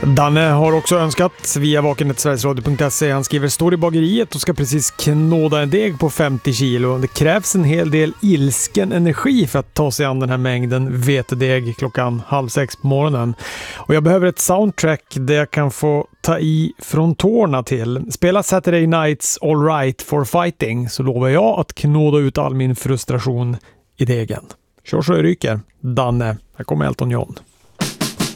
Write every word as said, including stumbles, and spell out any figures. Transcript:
Danne har också önskat via vakenet sverigesradio punkt se. Han skriver: står i bageriet och ska precis knåda en deg på femtio kilo. Det krävs en hel del ilsken energi för att ta sig an den här mängden vetedeg klockan halv sex på morgonen. Och jag behöver ett soundtrack där jag kan få ta i från tårna till. Spela Saturday Nights All Right for Fighting, så lovar jag att knåda ut all min frustration i degen. Kör så i ryker. Danne, här kommer Elton John.